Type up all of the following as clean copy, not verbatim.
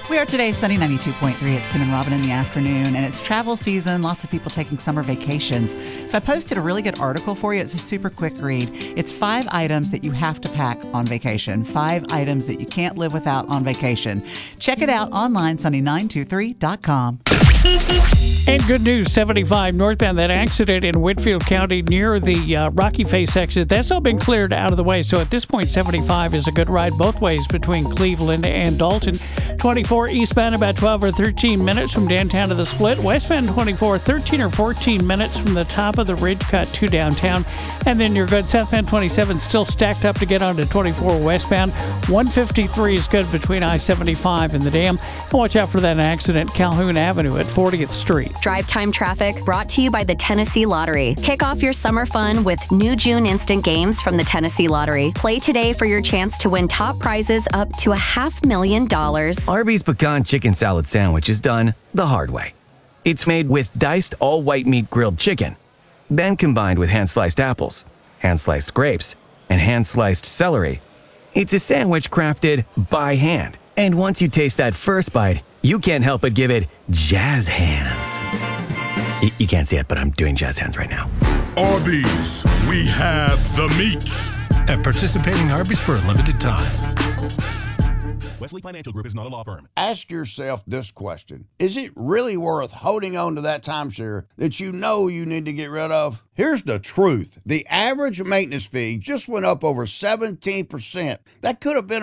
We are today sunny 92.3. It's Kim and Robin in the afternoon, and it's travel season. Lots of people taking summer vacations. So I posted a really good article for you. It's a super quick read. It's 5 items that you have to pack on vacation. 5 items that you can't live without on vacation. Check it out online, sunny923.com. And good news, 75 northbound, that accident in Whitfield County near the Rocky Face exit, that's all been cleared out of the way. So at this point, 75 is a good ride both ways between Cleveland and Dalton. 24 eastbound, about 12 or 13 minutes from downtown to the Split. Westbound 24, 13 or 14 minutes from the top of the ridge cut to downtown. And then you're good. Southbound 27 still stacked up to get onto 24 westbound. 153 is good between I-75 and the dam. And watch out for that accident, Calhoun Avenue at 40th Street. Drive Time Traffic brought to you by the Tennessee Lottery. Kick off your summer fun with new June instant games from the Tennessee Lottery. Play today for your chance to win top prizes up to $500,000. Arby's Pecan Chicken Salad Sandwich is done the hard way. It's made with diced all-white meat grilled chicken, then combined with hand-sliced apples, hand-sliced grapes, and hand-sliced celery. It's a sandwich crafted by hand. And once you taste that first bite, you can't help but give it jazz hands. You can't see it, but I'm doing jazz hands right now. Arby's, we have the meats. At participating Arby's for a limited time. Wesley Financial Group is not a law firm. Ask yourself this question. Is it really worth holding on to that timeshare that you know you need to get rid of? Here's the truth. The average maintenance fee just went up over 17%. That could have been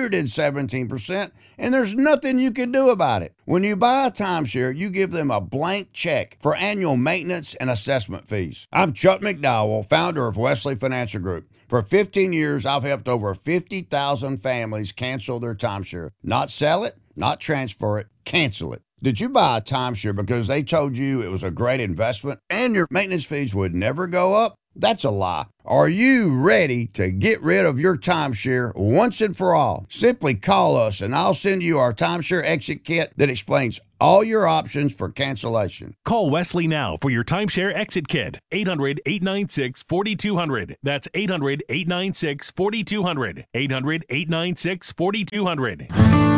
117%, and there's nothing you can do about it. When you buy a timeshare, you give them a blank check for annual maintenance and assessment fees. I'm Chuck McDowell, founder of Wesley Financial Group. For 15 years, I've helped over 50,000 families cancel their timeshare. Not sell it, not transfer it, cancel it. Did you buy a timeshare because they told you it was a great investment and your maintenance fees would never go up? That's a lie. Are you ready to get rid of your timeshare once and for all? Simply call us and I'll send you our timeshare exit kit that explains all your options for cancellation. Call Wesley now for your timeshare exit kit. 800-896-4200. That's 800-896-4200. 800-896-4200.